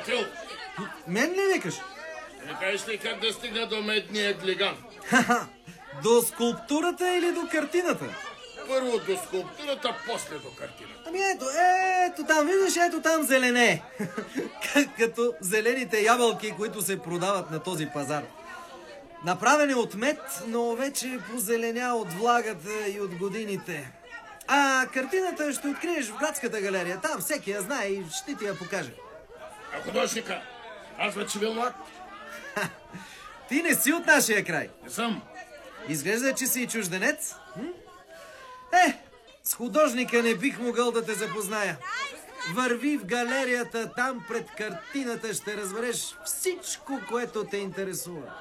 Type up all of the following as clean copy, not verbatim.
Петрил! Мен ли викаш? Не кажеш ли как да стигна до медния глиган? До скулптурата или до картината? Първо до скулптурата, после до картината. Ами ето там, виждаш, ето там зелене. Като зелените ябълки, които се продават на този пазар. Направени от мед, но вече позеленя от влагата и от годините. А картината ще откриеш в градската галерия. Там всеки я знае и ще ти я покаже. А художника? Казва, че бил млад. Ти не си от нашия край. Не съм. Изглежда, че си чужденец. С художника не бих могъл да те запозная. Върви в галерията, там пред картината ще разбереш всичко, което те интересува.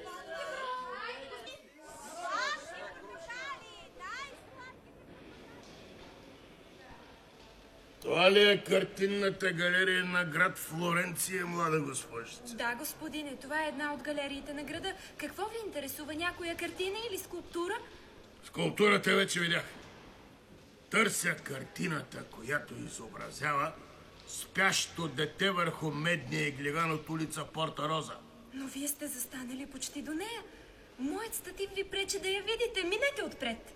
Това ли е картинната галерия на град Флоренция, млада госпожица? Да, господине, това е една от галериите на града. Какво ви интересува? Някоя картина или скулптура? Скулптурата вече видях. Търся картината, която изобразява спящо дете върху медния глиган от улица Порта Роза. Но вие сте застанали почти до нея. Моят статив ви пречи да я видите. Минете отпред.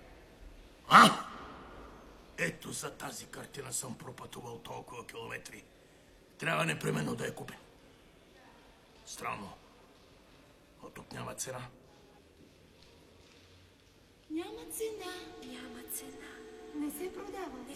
Ето за тази картина съм пропътувал толкова километри. Трябва непременно да я купя. Странно. Но тук няма цена. Няма цена. Няма цена. Не се продава.